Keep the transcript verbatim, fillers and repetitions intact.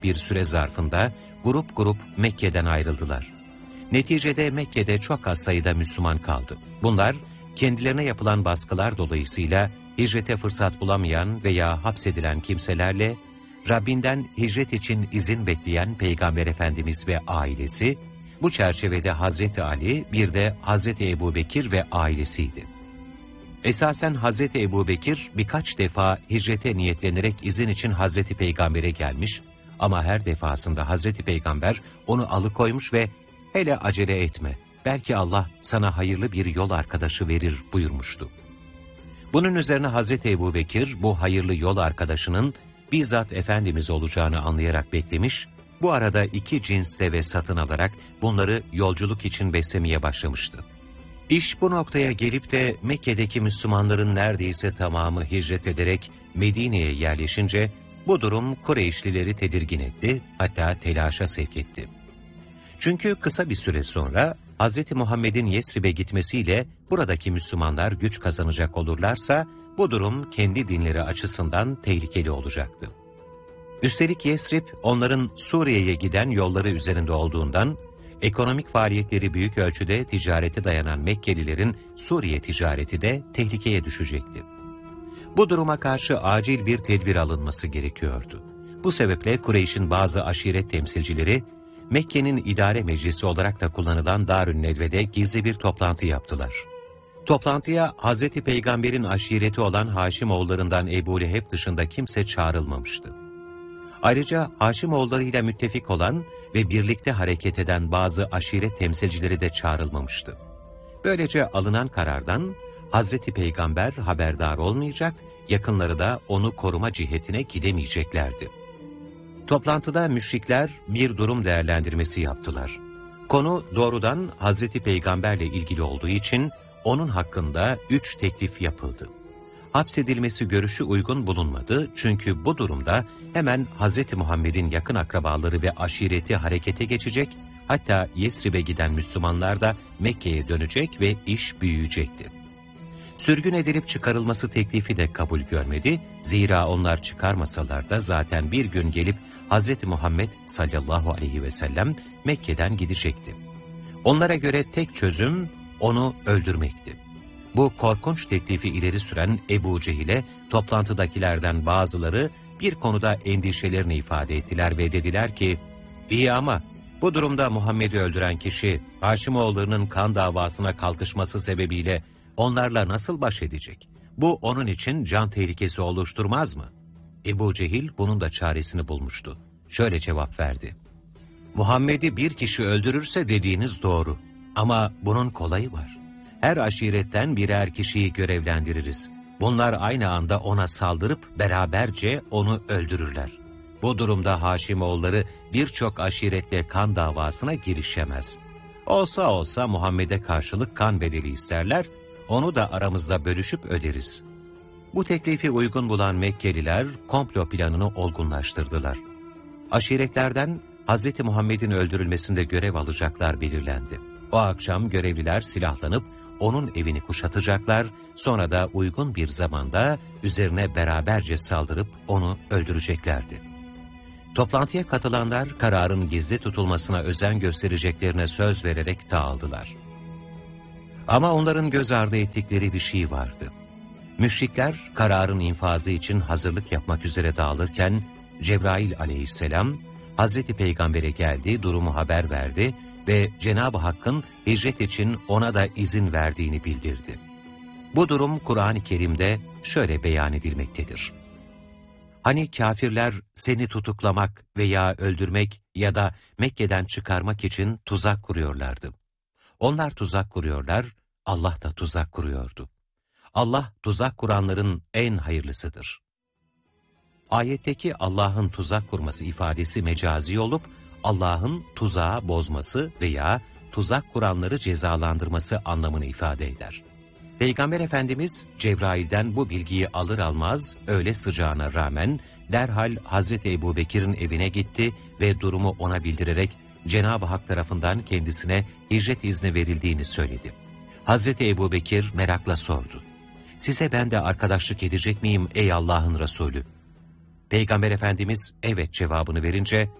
bir süre zarfında grup grup Mekke'den ayrıldılar. Neticede Mekke'de çok az sayıda Müslüman kaldı. Bunlar kendilerine yapılan baskılar dolayısıyla hicrete fırsat bulamayan veya hapsedilen kimselerle Rabbinden hicret için izin bekleyen Peygamber Efendimiz ve ailesi, bu çerçevede Hazreti Ali bir de Hazreti Ebubekir ve ailesiydi. Esasen Hazreti Ebubekir birkaç defa hicrete niyetlenerek izin için Hazreti Peygamber'e gelmiş ama her defasında Hazreti Peygamber onu alıkoymuş ve "Hele acele etme, belki Allah sana hayırlı bir yol arkadaşı verir" buyurmuştu. Bunun üzerine Hazreti Ebubekir bu hayırlı yol arkadaşının bizzat Efendimiz olacağını anlayarak beklemiş, bu arada iki cins deve satın alarak bunları yolculuk için beslemeye başlamıştı. İş bu noktaya gelip de Mekke'deki Müslümanların neredeyse tamamı hicret ederek Medine'ye yerleşince bu durum Kureyşlileri tedirgin etti, hatta telaşa sevk etti. Çünkü kısa bir süre sonra Hz. Muhammed'in Yesrib'e gitmesiyle buradaki Müslümanlar güç kazanacak olurlarsa bu durum kendi dinleri açısından tehlikeli olacaktı. Üstelik Yesrib onların Suriye'ye giden yolları üzerinde olduğundan ekonomik faaliyetleri büyük ölçüde ticarete dayanan Mekkelilerin Suriye ticareti de tehlikeye düşecekti. Bu duruma karşı acil bir tedbir alınması gerekiyordu. Bu sebeple Kureyş'in bazı aşiret temsilcileri Mekke'nin idare meclisi olarak da kullanılan Darünnedve'de gizli bir toplantı yaptılar. Toplantıya Hazreti Peygamber'in aşireti olan Haşimoğullarından Ebu Leheb dışında kimse çağrılmamıştı. Ayrıca Haşimoğullarıyla müttefik olan ve birlikte hareket eden bazı aşiret temsilcileri de çağrılmamıştı. Böylece alınan karardan Hazreti Peygamber haberdar olmayacak, yakınları da onu koruma cihetine gidemeyeceklerdi. Toplantıda müşrikler bir durum değerlendirmesi yaptılar. Konu doğrudan Hazreti Peygamberle ilgili olduğu için onun hakkında üç teklif yapıldı. Hapsedilmesi görüşü uygun bulunmadı çünkü bu durumda hemen Hazreti Muhammed'in yakın akrabaları ve aşireti harekete geçecek, hatta Yesrib'e giden Müslümanlar da Mekke'ye dönecek ve iş büyüyecekti. Sürgün edilip çıkarılması teklifi de kabul görmedi, zira onlar çıkarmasalar da zaten bir gün gelip Hazreti Muhammed sallallahu aleyhi ve sellem Mekke'den gidecekti. Onlara göre tek çözüm onu öldürmekti. Bu korkunç teklifi ileri süren Ebu Cehil'e toplantıdakilerden bazıları bir konuda endişelerini ifade ettiler ve dediler ki, "İyi ama bu durumda Muhammed'i öldüren kişi Haşimoğullarının kan davasına kalkışması sebebiyle onlarla nasıl baş edecek? Bu onun için can tehlikesi oluşturmaz mı?" Ebu Cehil bunun da çaresini bulmuştu. Şöyle cevap verdi: "Muhammed'i bir kişi öldürürse dediğiniz doğru. Ama bunun kolayı var. Her aşiretten birer kişiyi görevlendiririz. Bunlar aynı anda ona saldırıp beraberce onu öldürürler. Bu durumda Haşimoğulları birçok aşiretle kan davasına girişemez. Olsa olsa Muhammed'e karşılık kan bedeli isterler, onu da aramızda bölüşüp öderiz." Bu teklifi uygun bulan Mekkeliler komplo planını olgunlaştırdılar. Aşiretlerden Hazreti Muhammed'in öldürülmesinde görev alacaklar belirlendi. O akşam görevliler silahlanıp onun evini kuşatacaklar, sonra da uygun bir zamanda üzerine beraberce saldırıp onu öldüreceklerdi. Toplantıya katılanlar kararın gizli tutulmasına özen göstereceklerine söz vererek dağıldılar. Ama onların göz ardı ettikleri bir şey vardı. Müşrikler kararın infazı için hazırlık yapmak üzere dağılırken Cebrail aleyhisselam Hazreti Peygamber'e geldi, durumu haber verdi ve Cenab-ı Hakk'ın hicret için ona da izin verdiğini bildirdi. Bu durum Kur'an-ı Kerim'de şöyle beyan edilmektedir: "Hani kâfirler seni tutuklamak veya öldürmek ya da Mekke'den çıkarmak için tuzak kuruyorlardı. Onlar tuzak kuruyorlar, Allah da tuzak kuruyordu. Allah tuzak kuranların en hayırlısıdır." Ayetteki Allah'ın tuzak kurması ifadesi mecazi olup, Allah'ın tuzağı bozması veya tuzak kuranları cezalandırması anlamını ifade eder. Peygamber Efendimiz Cebrail'den bu bilgiyi alır almaz öyle sıcağına rağmen derhal Hazreti Ebubekir'in evine gitti ve durumu ona bildirerek Cenab-ı Hak tarafından kendisine hicret izni verildiğini söyledi. Hazreti Ebubekir merakla sordu: "Size ben de arkadaşlık edecek miyim ey Allah'ın Resulü?" Peygamber Efendimiz evet cevabını verince